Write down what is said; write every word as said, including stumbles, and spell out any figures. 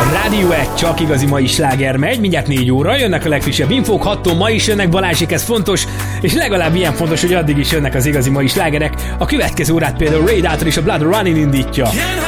Rádió egy, csak igazi mai sláger megy, mindjárt négy óra, jönnek a legfrissebb infók, hattól ma is jönnek, Balázsék, ez fontos, és legalább ilyen fontos, hogy addig is jönnek az igazi mai slágerek. A következő órát például Ray Dalton és a Blood Running indítja.